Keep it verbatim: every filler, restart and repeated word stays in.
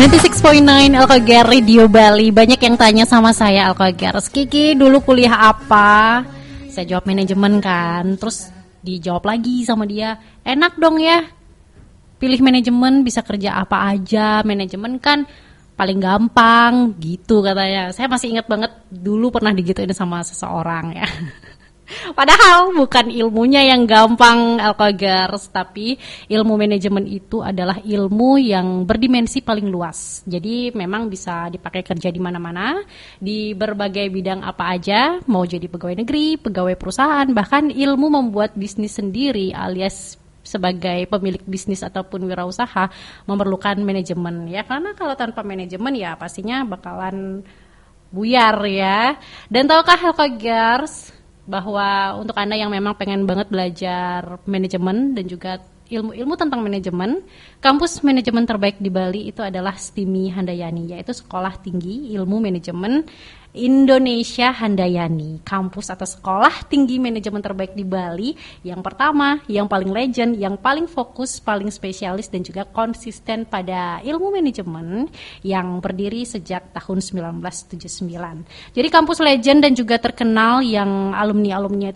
sembilan puluh enam koma sembilan Alkoger Radio Bali. Banyak yang tanya sama saya, Alkoger, Kiki dulu kuliah apa? Saya jawab manajemen kan. Terus dijawab lagi sama dia, enak dong ya, pilih manajemen bisa kerja apa aja. Manajemen kan paling gampang gitu katanya. Saya masih ingat banget dulu pernah digituin sama seseorang ya. Padahal bukan ilmunya yang gampang, Alkogers, tapi ilmu manajemen itu adalah ilmu yang berdimensi paling luas. Jadi memang bisa dipakai kerja di mana-mana, di berbagai bidang apa aja, mau jadi pegawai negeri, pegawai perusahaan, bahkan ilmu membuat bisnis sendiri alias sebagai pemilik bisnis ataupun wirausaha memerlukan manajemen ya, karena kalau tanpa manajemen ya pastinya bakalan buyar ya. Dan tahukah Alkogers bahwa untuk Anda yang memang pengen banget belajar manajemen dan juga ilmu-ilmu tentang manajemen, kampus manajemen terbaik di Bali itu adalah STIMI Handayani, yaitu Sekolah Tinggi Ilmu Manajemen Indonesia Handayani, kampus atau sekolah tinggi manajemen terbaik di Bali, yang pertama, yang paling legend, yang paling fokus, paling spesialis dan juga konsisten pada ilmu manajemen, yang berdiri sejak tahun sembilan belas tujuh puluh sembilan. Jadi kampus legend dan juga terkenal yang alumni-alumninya